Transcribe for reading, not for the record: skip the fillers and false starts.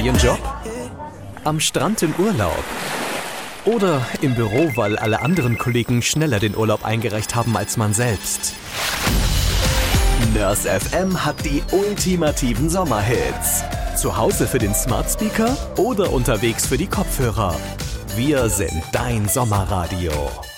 neuen Job? Am Strand im Urlaub? Oder im Büro, weil alle anderen Kollegen schneller den Urlaub eingereicht haben als man selbst? Nurse FM hat die ultimativen Sommerhits. Zu Hause für den Smart Speaker oder unterwegs für die Kopfhörer. Wir sind dein Sommerradio.